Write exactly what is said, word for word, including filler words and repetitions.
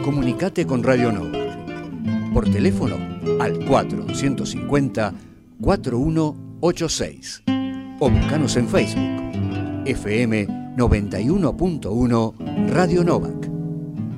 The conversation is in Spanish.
Comunicate con Radio Nova. Por teléfono al cuatro ciento cincuenta, cuarenta y uno ochenta y seis. O buscanos en Facebook. F M noventa y uno punto uno Radio Nova.